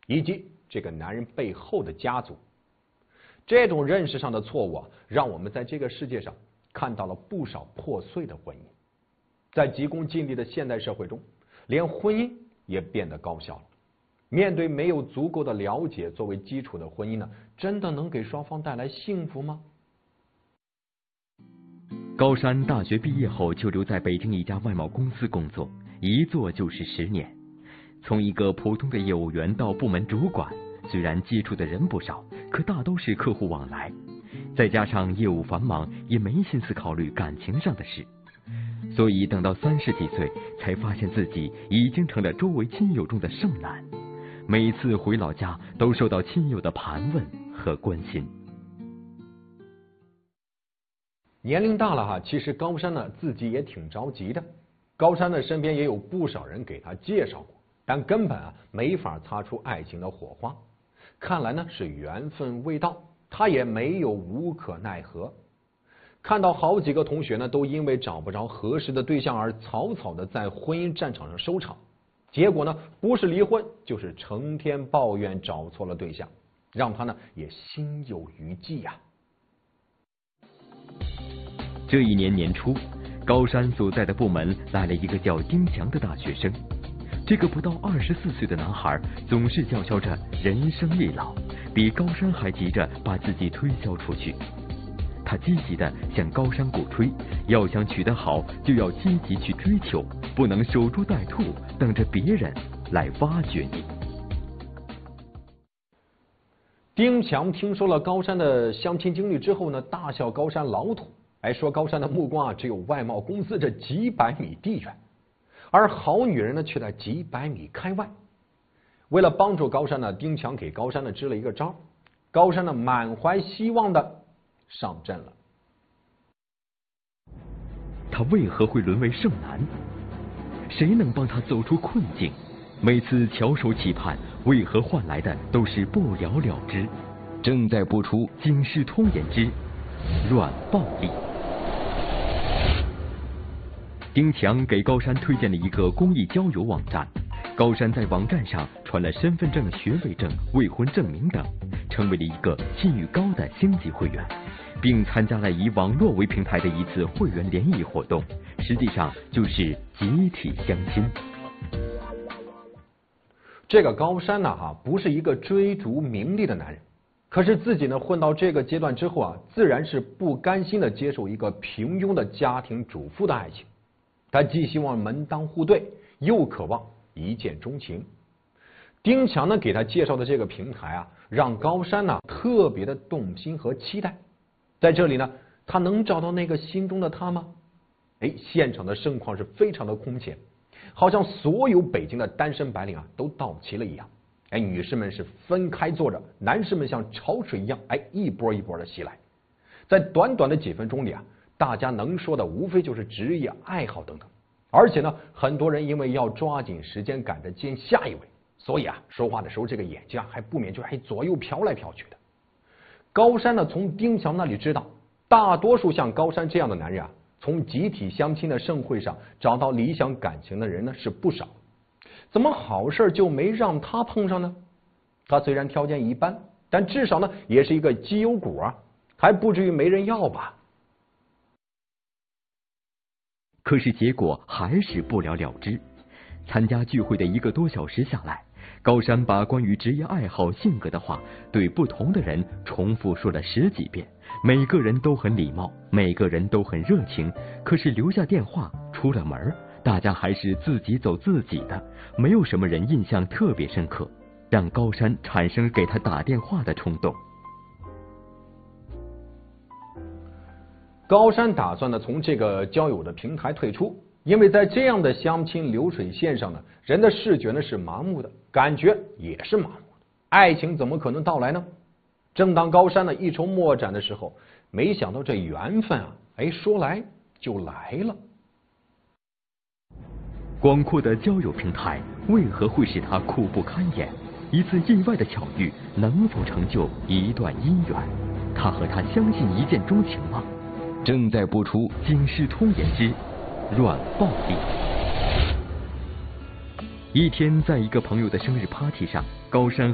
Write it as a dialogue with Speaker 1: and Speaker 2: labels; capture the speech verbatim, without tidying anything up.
Speaker 1: 以及这个男人背后的家族。这种认识上的错误啊，让我们在这个世界上看到了不少破碎的婚姻。在急功近利的现代社会中，连婚姻也变得高效了。面对没有足够的了解作为基础的婚姻呢，真的能给双方带来幸福吗？
Speaker 2: 高山大学毕业后就留在北京一家外贸公司工作，一做就是十年。从一个普通的业务员到部门主管，虽然接触的人不少，可大都是客户往来，再加上业务繁忙，也没心思考虑感情上的事。所以等到三十几岁，才发现自己已经成了周围亲友中的剩男。每次回老家，都受到亲友的盘问和关心。
Speaker 1: 年龄大了哈，其实高山呢自己也挺着急的。高山的身边也有不少人给他介绍过，但根本啊没法擦出爱情的火花。看来呢是缘分未到，他也没有无可奈何。看到好几个同学呢都因为找不着合适的对象而草草的在婚姻战场上收场，结果呢不是离婚就是成天抱怨找错了对象，让他呢也心有余悸呀、啊。
Speaker 2: 这一年年初，高山所在的部门来了一个叫丁强的大学生。这个不到二十四岁的男孩总是叫嚣着人生易老，比高山还急着把自己推销出去。他积极地向高山鼓吹，要想娶得好，就要积极去追求，不能守株待兔，等着别人来挖掘你。
Speaker 1: 丁强听说了高山的相亲经历之后呢，大笑高山老土，还说高山的目光啊只有外贸公司这几百米地远，而好女人呢却在几百米开外。为了帮助高山呢，丁强给高山呢支了一个招，高山呢满怀希望的上阵了。
Speaker 2: 他为何会沦为剩男？谁能帮他走出困境？每次翘首企盼，为何换来的都是不了了之？正在播出《警世通言之软暴力》。丁强给高山推荐了一个公益交友网站，高山在网站上传了身份证、学位证、未婚证明等，成为了一个信誉高的星级会员，并参加了以网络为平台的一次会员联谊活动，实际上就是集体相亲。
Speaker 1: 这个高山呢、啊，哈，不是一个追逐名利的男人，可是自己呢混到这个阶段之后啊，自然是不甘心的接受一个平庸的家庭主妇的爱情。他既希望门当户对，又渴望一见钟情。丁强呢给他介绍的这个平台啊，让高山呢特别的动心和期待。在这里呢，他能找到那个心中的他吗？哎，现场的盛况是非常的空前，好像所有北京的单身白领啊都到齐了一样。哎，女士们是分开坐着，男士们像潮水一样，哎，一波一波的袭来。在短短的几分钟里啊，大家能说的无非就是职业、爱好等等。而且呢，很多人因为要抓紧时间赶着见下一位，所以啊，说话的时候这个眼睛啊还不免就还左右瞟来瞟去的。高山呢，从丁强那里知道，大多数像高山这样的男人啊，从集体相亲的盛会上找到理想感情的人呢是不少，怎么好事就没让他碰上呢？他虽然条件一般，但至少呢也是一个绩优股啊，还不至于没人要吧？
Speaker 2: 可是结果还是不了了之。参加聚会的一个多小时下来，高山把关于职业爱好、性格的话对不同的人重复说了十几遍，每个人都很礼貌，每个人都很热情，可是留下电话出了门，大家还是自己走自己的，没有什么人印象特别深刻，让高山产生给他打电话的冲动。
Speaker 1: 高山打算呢从这个交友的平台退出，因为在这样的相亲流水线上呢，人的视觉呢是麻木的，感觉也是麻木的，爱情怎么可能到来呢？正当高山呢一筹莫展的时候，没想到这缘分啊，哎，说来就来了。
Speaker 2: 广阔的交友平台为何会使他苦不堪言？一次意外的巧遇能否成就一段姻缘？他和他相信一见钟情吗？正在播出《警世通言之软暴力》。一天，在一个朋友的生日 party 上，高山